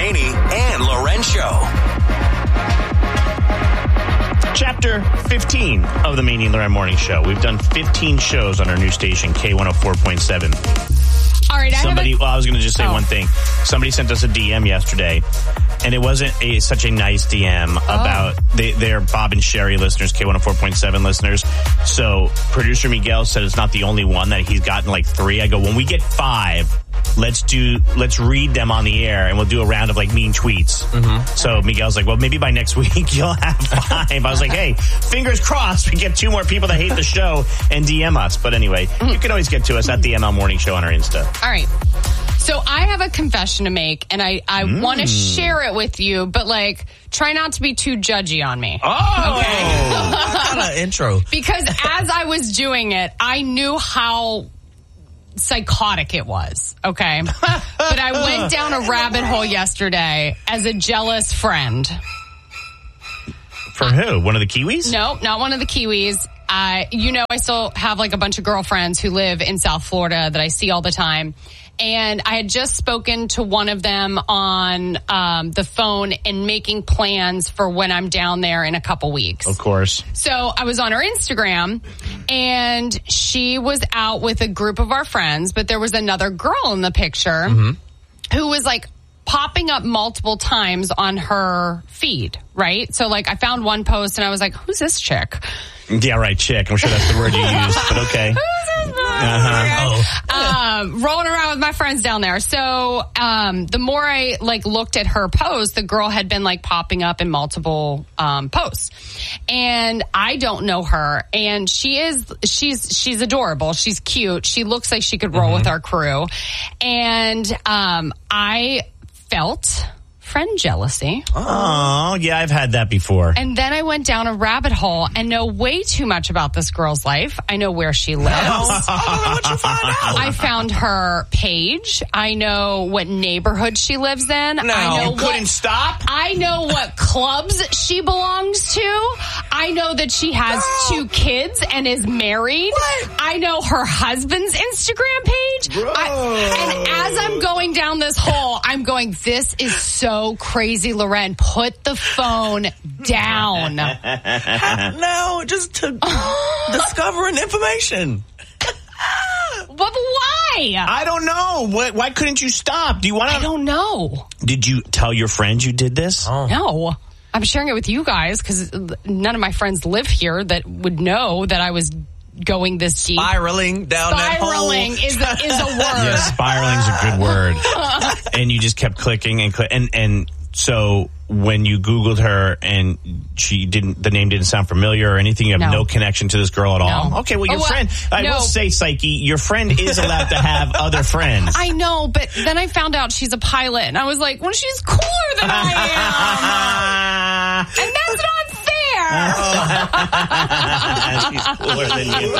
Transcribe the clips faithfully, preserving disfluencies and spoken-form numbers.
Maney and Loren Show. Chapter fifteen of the Maney and Loren Morning Show. We've done fifteen shows on our new station, K one oh four point seven. All right, I Somebody, have a- well, I was going to just say oh. one thing. Somebody sent us a D M yesterday, and it wasn't a, such a nice D M oh. about, they, they're Bob and Sherry listeners, K one oh four point seven listeners. So producer Miguel said it's not the only one, that he's gotten like three. I go, when we get five, let's do, let's read them on the air, and we'll do a round of like mean tweets. Mm-hmm. So Miguel's like, well, maybe by next week you'll have five. I was like, hey, fingers crossed we get two more people that hate the show and D M us. But anyway, you can always get to us at the M L Morning Show on our Insta. All right. So I have a confession to make, and I, I mm. want to share it with you, but like, try not to be too judgy on me. Oh! Okay. What kind of intro? Because as I was doing it, I knew how psychotic it was, okay? But I went down a rabbit hole yesterday as a jealous friend. For who? One of the Kiwis? No, not one of the Kiwis. Uh, you know, I still have like a bunch of girlfriends who live in South Florida that I see all the time. And I had just spoken to one of them on um, the phone and making plans for when I'm down there in a couple weeks. Of course. So I was on her Instagram, and she was out with a group of our friends, but there was another girl in the picture mm-hmm. who was like popping up multiple times on her feed, right? So like I found one post and I was like, who's this chick? Yeah, right, chick. I'm sure that's the word you used, but okay. Uh-huh. Oh. Um, rolling around with my friends down there. So um, the more I like looked at her post, the girl had been like popping up in multiple um, posts, and I don't know her. And she is she's she's adorable. She's cute. She looks like she could roll mm-hmm. with our crew. And um, I felt friend jealousy. Oh, yeah, I've had that before. And then I went down a rabbit hole and know way too much about this girl's life. I know where she lives. Oh, what'd you find out? I found her page. I know what neighborhood she lives in. No, I know you couldn't what, stop? I know what clubs she belongs to. I know that she has Girl. two kids and is married. What? I know her husband's Instagram page. I, and as I'm going down this hole, I'm going, this is so crazy, Loren. Put the phone down. No, just to discovering information. But why? I don't know. Why, why couldn't you stop? Do you want to? I don't know. Did you tell your friends you did this? Oh. No. I'm sharing it with you guys because none of my friends live here that would know that I was going this deep. Spiraling down Spiraling that hole. is a, is a word. Yeah, spiraling's a good word. And you just kept clicking and click, and and so when you Googled her and she didn't, the name didn't sound familiar or anything. You have no, No. no connection to this girl at all. No. Okay, well, your Oh, well, friend. I no. will say, Psyche, your friend is allowed to have other friends. I know, but then I found out she's a pilot, and I was like, well, she's cooler than I am. And that's not fair. She's cooler than you.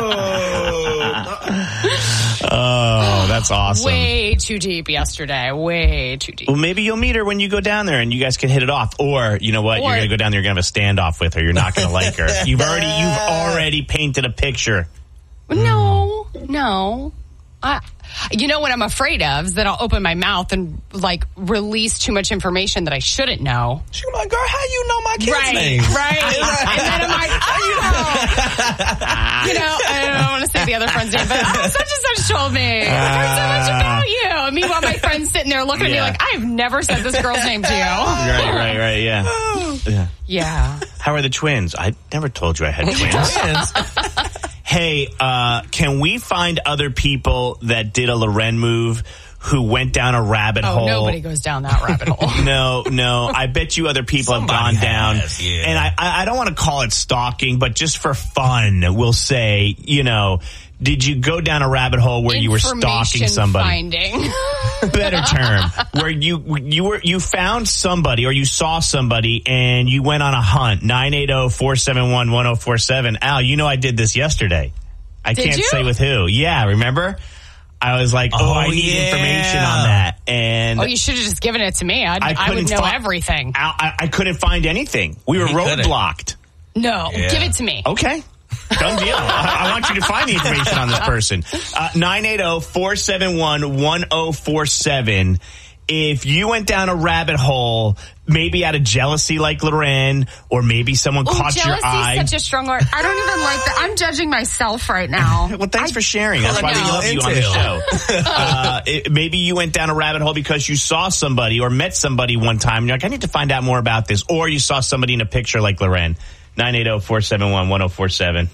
Oh, that's awesome. Way too deep yesterday. Way too deep. Well, maybe you'll meet her when you go down there and you guys can hit it off. Or, you know what? Or- You're going to go down there, you're going to have a standoff with her. You're not going to like her. You've already, you've already painted a picture. No, no. I, you know what I'm afraid of is that I'll open my mouth and like release too much information that I shouldn't know. She's like, girl, how you know my kid's Right, name? right. And then I'm like, oh. You know, I don't want to say the other friend's name, but oh, such and such told me. I heard so much about you. And meanwhile, my friend's sitting there looking Yeah. at me like, I've never said this girl's name to you. Right, right, right, yeah. yeah. Yeah. How are the twins? I never told you I had twins. Hey, uh, can we find other people that did a Loren move who went down a rabbit Oh, hole? nobody goes down that rabbit hole. No, no. I bet you other people Somebody have gone down. has, yeah. And I, I don't want to call it stalking, but just for fun, we'll say, you know, did you go down a rabbit hole where you were stalking somebody? Finding. Better term, where you you were you found somebody or you saw somebody and you went on a hunt. nine eight zero, four seven one, one zero four seven. Al, you know I did this yesterday. I Did can't you? say with who. Yeah, remember? I was like, oh, Oh, I need yeah. information on that. And Oh, you should have just given it to me. I'd, I I, would couldn't know fi- everything. Al, I, I couldn't find anything. We were He couldn't. roadblocked. No, Yeah. give it to me. Okay. Done deal. I, I want you to find the information on this person. Uh, nine eight zero, four seven one, one zero four seven. if you went down a rabbit hole, maybe out of jealousy like Loren, or maybe someone Ooh, caught your eye. Jealousy is such a strong word. I don't even like that. I'm judging myself right now. Well, thanks I, for sharing. That's why we love you on the show. uh, it, maybe you went down a rabbit hole because you saw somebody or met somebody one time, and you're like, I need to find out more about this. Or you saw somebody in a picture like Loren. nine eight zero, four seven one, one zero four seven.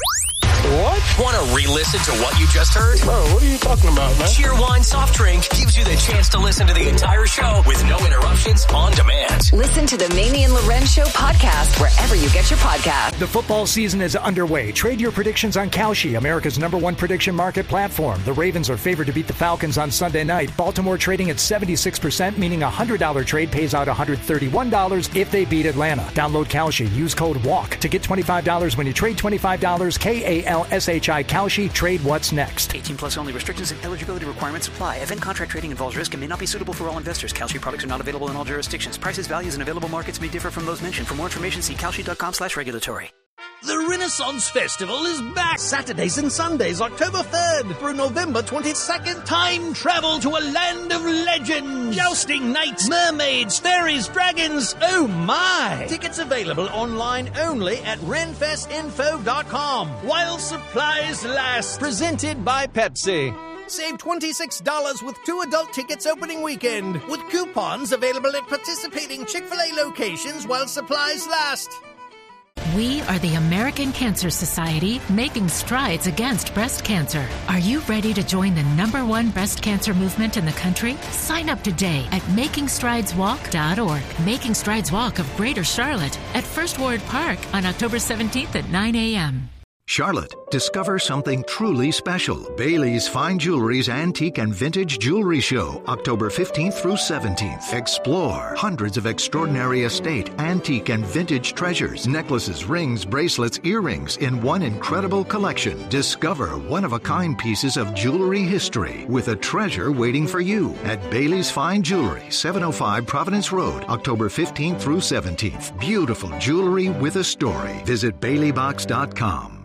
What? Want to re-listen to what you just heard? Bro, what are you talking about, man? Cheer Wine Soft Drink gives you the chance to listen to the entire show with no interruptions on demand. Listen to the Mamie and Loren Show podcast wherever you get your podcast. The football season is underway. Trade your predictions on Kalshi, America's number one prediction market platform. The Ravens are favored to beat the Falcons on Sunday night. Baltimore trading at seventy-six percent, meaning a one hundred dollars trade pays out one hundred thirty-one dollars if they beat Atlanta. Download Kalshi. Use code WALK to get twenty-five dollars when you trade twenty-five dollars. K A L S H I Kalshi. Trade what's next. eighteen plus only. Restrictions and eligibility requirements apply. Event contract trading involves risk and may not be suitable for all investors. Kalshi products are not available in all jurisdictions. Prices, values, and available markets may differ from those mentioned. For more information, see kalshi.com slash regulatory. The Renaissance Festival is back Saturdays and Sundays, October third through November twenty-second. Time travel to a land of legends. Jousting knights, mermaids, fairies, dragons. Oh my! Tickets available online only at renfest info dot com. While supplies last. Presented by Pepsi. Save twenty-six dollars with two adult tickets opening weekend. With coupons available at participating Chick-fil-A locations while supplies last. We are the American Cancer Society, making strides against breast cancer. Are you ready to join the number one breast cancer movement in the country? Sign up today at making strides walk dot org. Making Strides Walk of Greater Charlotte at First Ward Park on October seventeenth at nine a.m. Charlotte, discover something truly special. Bailey's Fine Jewelry's Antique and Vintage Jewelry Show, October fifteenth through seventeenth. Explore hundreds of extraordinary estate, antique, and vintage treasures. Necklaces, rings, bracelets, earrings in one incredible collection. Discover one-of-a-kind pieces of jewelry history with a treasure waiting for you at Bailey's Fine Jewelry, seven oh five Providence Road, October fifteenth through seventeenth. Beautiful jewelry with a story. Visit Bailey Box dot com.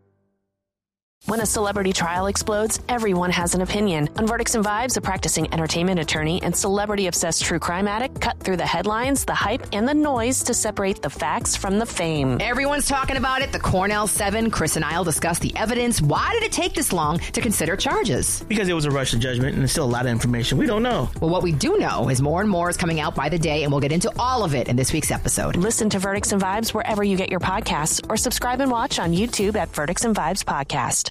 When a celebrity trial explodes, everyone has an opinion. On Verdicts and Vibes, a practicing entertainment attorney and celebrity-obsessed true crime addict cut through the headlines, the hype, and the noise to separate the facts from the fame. Everyone's talking about it. The Cornell Seven. Chris and I will discuss the evidence. Why did it take this long to consider charges? Because it was a rush to judgment, and there's still a lot of information we don't know. Well, what we do know is more and more is coming out by the day, and we'll get into all of it in this week's episode. Listen to Verdicts and Vibes wherever you get your podcasts, or subscribe and watch on YouTube at Verdicts and Vibes Podcast.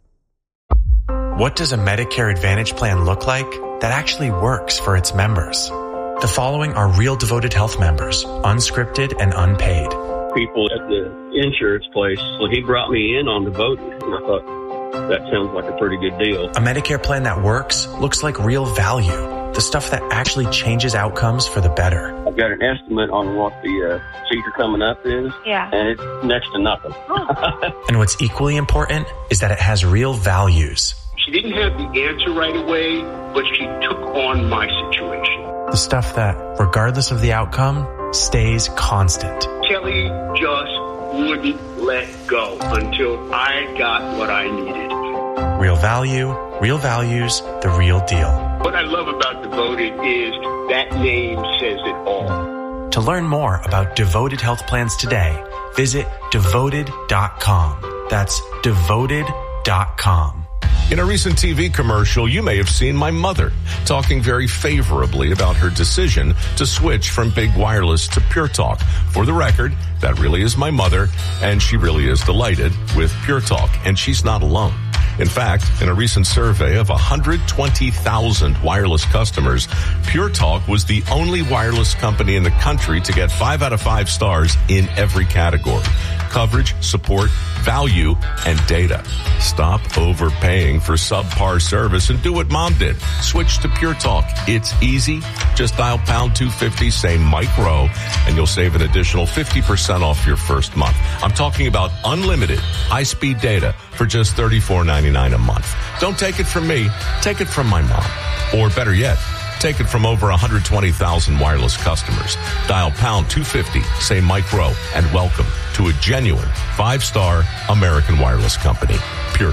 What does a Medicare Advantage plan look like that actually works for its members? The following are real devoted health members, unscripted and unpaid. People at the insurance place, well, he brought me in on the voting, and I thought, that sounds like a pretty good deal. A Medicare plan that works looks like real value, the stuff that actually changes outcomes for the better. I've got an estimate on what the uh, procedure coming up is, yeah. and it's next to nothing. And what's equally important is that it has real values. She didn't have the answer right away, but she took on my situation. The stuff that, regardless of the outcome, stays constant. Kelly just wouldn't let go until I got what I needed. Real value, real values, the real deal. What I love about Devoted is that name says it all. To learn more about Devoted Health Plans today, visit devoted dot com. That's devoted dot com. In a recent T V commercial, you may have seen my mother talking very favorably about her decision to switch from Big Wireless to Pure Talk. For the record, that really is my mother, and she really is delighted with Pure Talk, and she's not alone. In fact, in a recent survey of one hundred twenty thousand wireless customers, Pure Talk was the only wireless company in the country to get five out of five stars in every category: coverage, support, value, and data. Stop overpaying for subpar service and do what Mom did. Switch to Pure Talk. It's easy. Just dial pound two fifty, say micro, and you'll save an additional fifty percent off your first month. I'm talking about unlimited high-speed data for just thirty-four ninety-nine a month. Don't take it from me. Take it from my mom. Or better yet, take it from over one hundred twenty thousand wireless customers. Dial pound two fifty, say micro, and welcome to a genuine five-star American wireless company, Pure Talk.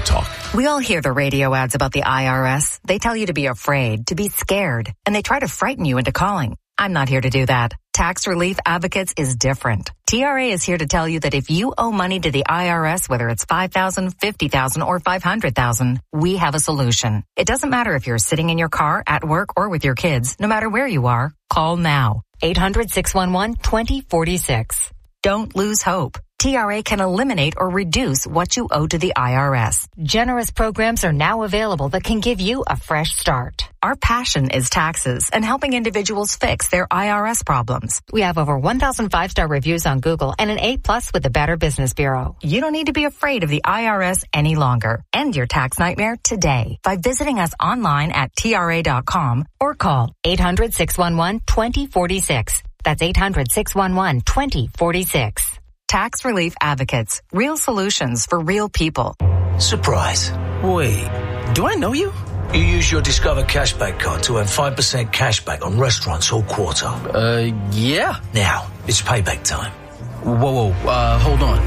We all hear the radio ads about the I R S. They tell you to be afraid, to be scared, and they try to frighten you into calling. I'm not here to do that. Tax Relief Advocates is different. T R A is here to tell you that if you owe money to the I R S, whether it's five thousand dollars, fifty thousand dollars, or five hundred thousand dollars, we have a solution. It doesn't matter if you're sitting in your car, at work, or with your kids. No matter where you are, call now. eight hundred, six one one, two zero four six. Don't lose hope. T R A can eliminate or reduce what you owe to the I R S. Generous programs are now available that can give you a fresh start. Our passion is taxes and helping individuals fix their I R S problems. We have over one thousand five-star reviews on Google and an A plus with the Better Business Bureau. You don't need to be afraid of the I R S any longer. End your tax nightmare today by visiting us online at T R A dot com or call eight hundred, six one one, two zero four six. That's eight hundred, six one one, two zero four six. Tax Relief Advocates. Real solutions for real people. Surprise. Wait, do I know you? You use your Discover Cashback card to earn five percent cashback on restaurants all quarter. Uh, yeah. Now, it's payback time. Whoa, whoa, uh, hold on.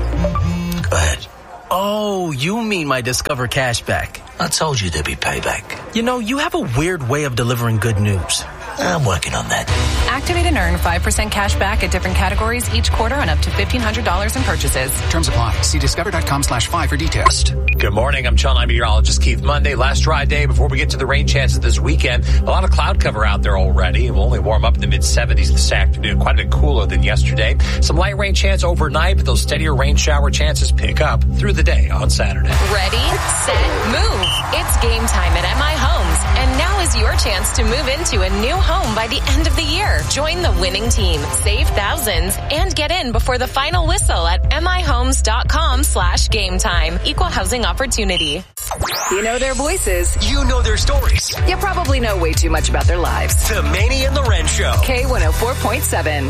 Go ahead. Oh, you mean my Discover Cashback. I told you there'd be payback. You know, you have a weird way of delivering good news. I'm working on that. Activate and earn five percent cash back at different categories each quarter on up to fifteen hundred dollars in purchases. Terms apply. See discover.com slash five for details. Good morning. I'm Channel nine meteorologist Keith. Monday, last dry day before we get to the rain chances this weekend. A lot of cloud cover out there already. We'll only warm up in the mid seventies this afternoon. Quite a bit cooler than yesterday. Some light rain chance overnight, but those steadier rain shower chances pick up through the day on Saturday. Ready, set, move. It's game time at M I Homes. And now is your chance to move into a new home by the end of the year. Join the winning team, save thousands, and get in before the final whistle at mihomes.com slash game time. Equal housing opportunity. You know their voices. You know their stories. You probably know way too much about their lives. The Manny and Loren Show. K one oh four point seven.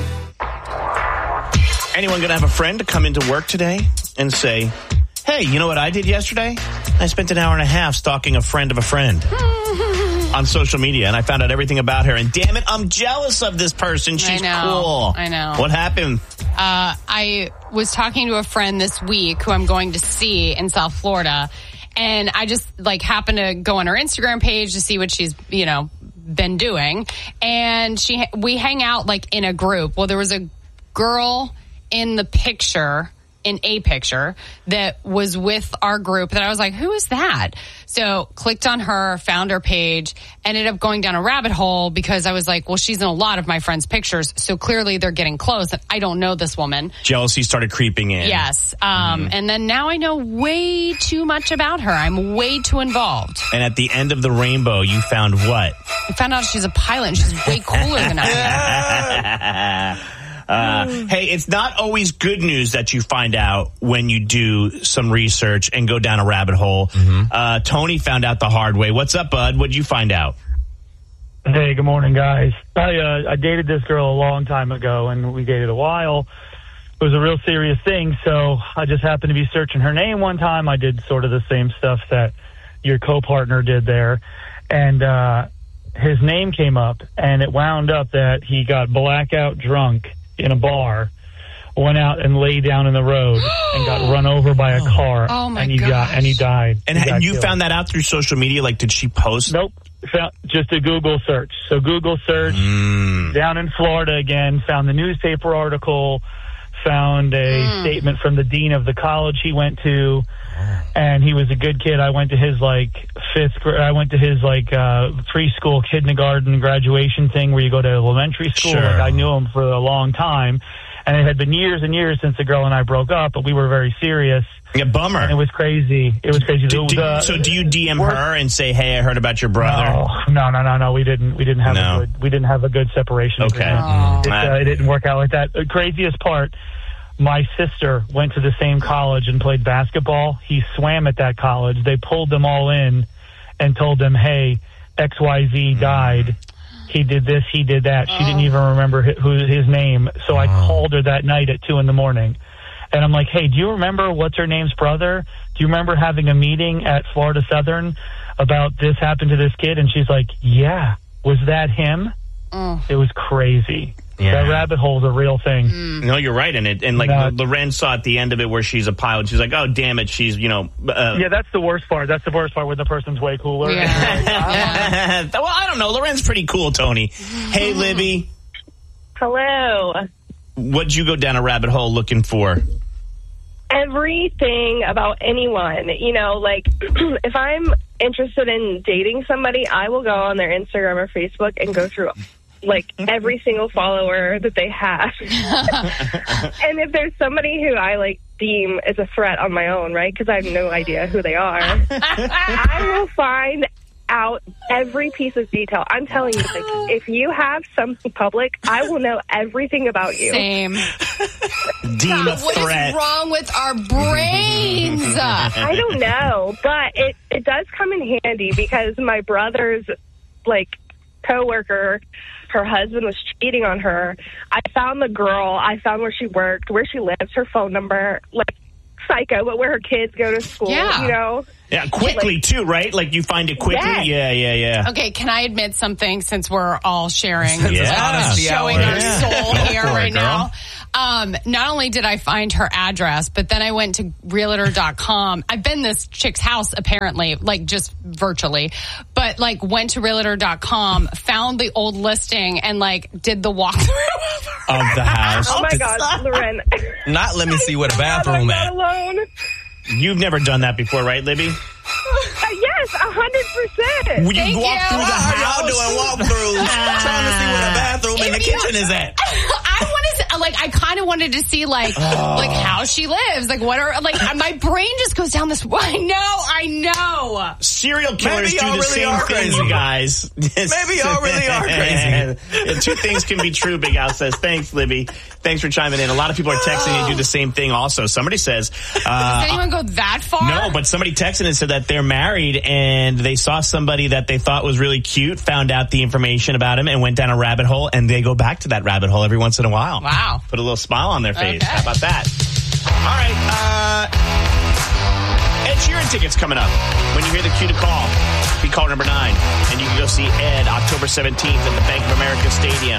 Anyone going to have a friend to come into work today and say, hey, you know what I did yesterday? I spent an hour and a half stalking a friend of a friend. On social media, and I found out everything about her. And damn it, I'm jealous of this person. She's I know, cool. I know. What happened? Uh, I was talking to a friend this week who I'm going to see in South Florida, and I just like happened to go on her Instagram page to see what she's, you know, been doing. And she, we hang out like in a group. Well, there was a girl in the picture. in a picture that was with our group that I was like, who is that? So clicked on her, found her page, ended up going down a rabbit hole because I was like, well, she's in a lot of my friends' pictures. So clearly they're getting close and I don't know this woman. Jealousy started creeping in. Yes. Um, mm. And then now I know way too much about her. I'm way too involved. And at the end of the rainbow, you found what? I found out she's a pilot and she's way cooler than I am. Uh, hey, it's not always good news that you find out when you do some research and go down a rabbit hole. Mm-hmm. Uh, Tony found out the hard way. What's up, bud? What'd you find out? Hey, good morning, guys. I, uh, I dated this girl a long time ago, and we dated a while. It was a real serious thing, so I just happened to be searching her name one time. I did sort of the same stuff that your co-partner did there, and uh, his name came up, and it wound up that he got blackout drunk in a bar, went out and lay down in the road and got run over by a car. Oh my and he gosh. got and he died. And, he and you killed. found that out through social media? Like, did she post? Nope. Found, just a Google search. So Google search, mm. down in Florida again, found the newspaper article, found a mm. statement from the dean of the college he went to, and he was a good kid. I went to his, like, fifth grade, I went to his, like, uh, preschool, kindergarten graduation thing where you go to elementary school. Sure. Like, I knew him for a long time, and it had been years and years since the girl and I broke up, but we were very serious. Yeah, bummer. And it was crazy. It was crazy. Do, do, the, so do you D M her and say, hey, I heard about your brother? No, no, no, no, no. We didn't, we didn't have no. a good, we didn't have a good separation. Okay. It, uh, it didn't work out like that. The craziest part, my sister went to the same college and played basketball. He swam at that college. They pulled them all in and told them, hey, X Y Z died. He did this, he did that. She oh. didn't even remember his, his name. So I oh. called her that night at two in the morning. And I'm like, hey, do you remember what's her name's brother? Do you remember having a meeting at Florida Southern about this happened to this kid? And she's like, yeah. Was that him? Oh. It was crazy. Yeah. That rabbit hole's a real thing. Mm. No, you're right. And it, and like No. Loren saw at the end of it where she's a pilot. She's like, oh, damn it. She's, you know. Uh, Yeah, that's the worst part. That's the worst part when the person's way cooler. Yeah. well, I don't know. Loren's pretty cool, Tony. Hey, Libby. Hello. What'd you go down a rabbit hole looking for? Everything about anyone. You know, like, if I'm interested in dating somebody, I will go on their Instagram or Facebook and go through, like, every single follower that they have. And if there's somebody who I, like, deem as a threat on my own, right, because I have no idea who they are, I will find out every piece of detail. I'm telling you, like, if you have something public, I will know everything about you. Same. Deem a What threat. is wrong with our brains? I don't know, but it, it does come in handy because my brother's, like, coworker, her husband was cheating on her. I found the girl. I found where she worked, where she lives, her phone number, like, psycho, but where her kids go to school, Yeah. you know? Yeah, quickly, Like- too, right? Like, you find it quickly? Yes. Yeah, yeah, yeah. Okay, can I admit something since we're all sharing, Yeah. uh, showing Yeah. our soul Go here for it, right girl. now? Um, not only did I find her address, but then I went to realtor dot com. I've been this chick's house apparently, like just virtually, but like went to realtor dot com, found the old listing and like did the walkthrough. Of the house. Oh, my God, Loren. Not let me see what a bathroom I'm at. not alone. You've never done that before, right, Libby? Uh, yes, a hundred percent. Will you walk through the Why are house? y'all doing walkthroughs? Trying to see where the bathroom in the If you- kitchen is at. I wanted to, like, I kind of wanted to see, like, Oh. like how she lives. Like, what are, like, my brain just goes down this, I know, I know. Serial killers Maybe do y'all the really same are thing, crazy. you guys. Maybe y'all really are crazy. Two things can be true, Big Al says. Thanks, Libby. Thanks for chiming in. A lot of people are texting and do the same thing also. Somebody says... Uh, Does anyone go that far? No, but somebody texted and said that they're married and they saw somebody that they thought was really cute, found out the information about him and went down a rabbit hole, and they go back to that rabbit hole every once in a while. Wow. Put a little smile on their face. Okay. How about that? All right. Uh, Ed Sheeran tickets coming up. When you hear the cue to call, be call number nine. And you can go see Ed October seventeenth at the Bank of America Stadium.